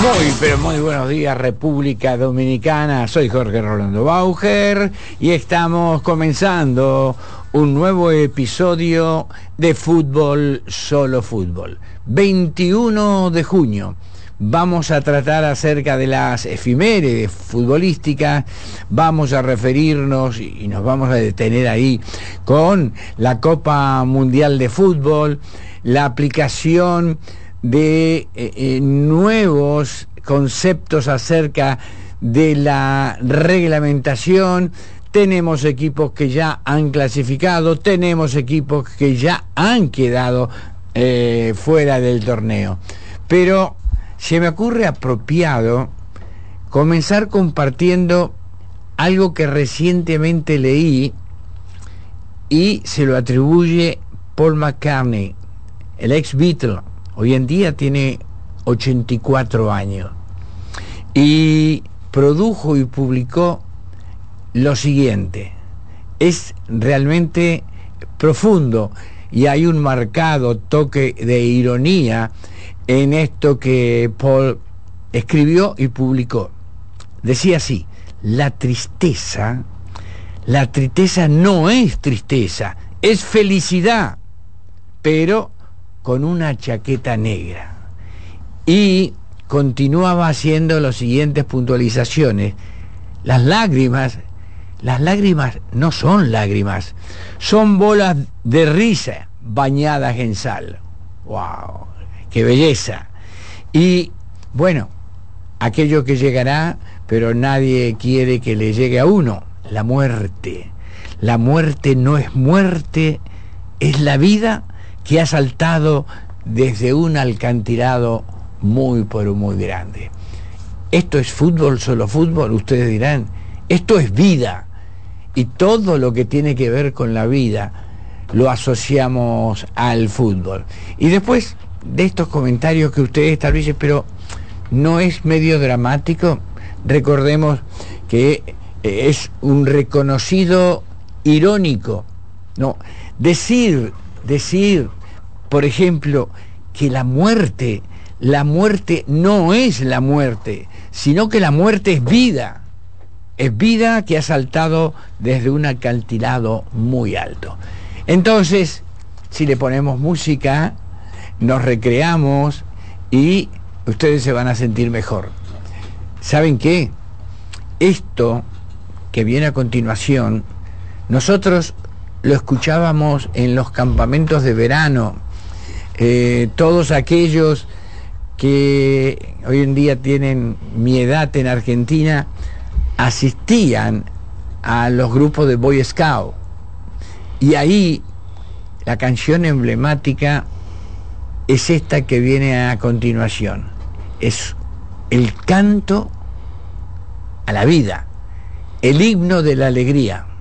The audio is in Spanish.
Muy, pero muy buenos días, República Dominicana. Soy Jorge Rolando Bauer y estamos comenzando un nuevo episodio de Fútbol, Solo Fútbol. 21 de junio. Vamos a tratar acerca de las efemérides futbolísticas, vamos a referirnos y nos vamos a detener ahí con la Copa Mundial de Fútbol, la aplicación de nuevos conceptos acerca de la reglamentación. Tenemos equipos que ya han clasificado, tenemos equipos que ya han quedado fuera del torneo. Pero se me ocurre apropiado comenzar compartiendo algo que recientemente leí y se lo atribuye Paul McCartney, el ex Beatle. Hoy en día tiene 84 años y produjo y publicó lo siguiente. Es realmente profundo y hay un marcado toque de ironía en esto que Paul escribió y publicó. Decía así: la tristeza no es tristeza, es felicidad, pero con una chaqueta negra. Y continuaba haciendo las siguientes puntualizaciones: las lágrimas no son lágrimas, son bolas de risa bañadas en sal. ¡Wow! ¡Qué belleza! Y bueno, aquello que llegará, pero nadie quiere que le llegue a uno: la muerte. La muerte no es muerte, es la vida que ha saltado desde un acantilado muy, pero muy grande. ¿Esto es fútbol, solo fútbol? Ustedes dirán, esto es vida. Y todo lo que tiene que ver con la vida lo asociamos al fútbol. Y después de estos comentarios que ustedes tal vez dicen, pero ¿no es medio dramático? Recordemos que es un reconocido irónico, ¿no? Decir, por ejemplo, que la muerte no es la muerte, sino que la muerte es vida que ha saltado desde un acantilado muy alto. Entonces, si le ponemos música, nos recreamos y ustedes se van a sentir mejor. ¿Saben qué? Esto que viene a continuación, nosotros lo escuchábamos en los campamentos de verano. Todos aquellos que hoy en día tienen mi edad en Argentina asistían a los grupos de Boy Scout, y ahí la canción emblemática es esta que viene a continuación. Es el canto a la vida, el himno de la alegría.